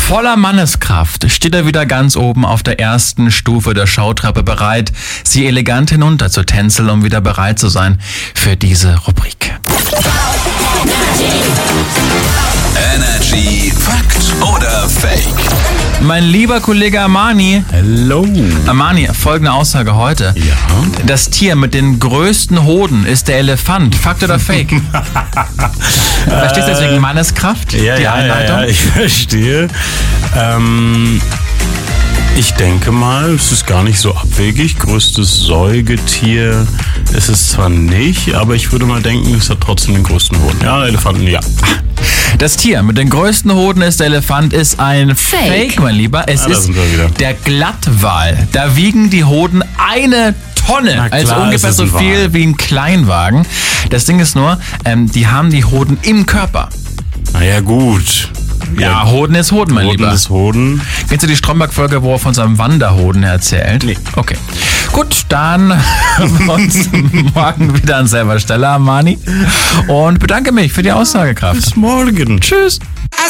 Voller Manneskraft steht er wieder ganz oben auf der ersten Stufe der Schautreppe bereit, sie elegant hinunter zu tänzeln, um wieder bereit zu sein für diese Rubrik. Energy Fakt oder Fake? Mein lieber Kollege Armani. Hallo. Armani, folgende Aussage heute. Ja. Das Tier mit den größten Hoden ist der Elefant. Fakt oder Fake? Verstehst du deswegen Manneskraft? Die Einleitung? Ja, ich verstehe. Ich denke mal, es ist gar nicht so abwegig. Größtes Säugetier ist es zwar nicht, aber ich würde mal denken, es hat trotzdem den größten Hoden. Ja, Elefanten, ja. Das Tier mit den größten Hoden ist der Elefant, ist ein Fake, mein Lieber. Es da ist sind wir wieder. der Glattwal. Da wiegen die Hoden 1 Tonne, Na klar, also ungefähr ist so es ein viel Wal. wie ein Kleinwagen. Das Ding ist nur, die haben die Hoden im Körper. Naja, gut. Ja, Hoden ist Hoden, mein Hoden Lieber. ist Hoden. Kennst du die Stromberg-Folge, wo er von seinem Wanderhoden erzählt? Nee. Okay. Gut, dann hören wir uns morgen wieder an selber Stelle, Armani. Und bedanke mich für die Aussagekraft. Bis morgen. Tschüss.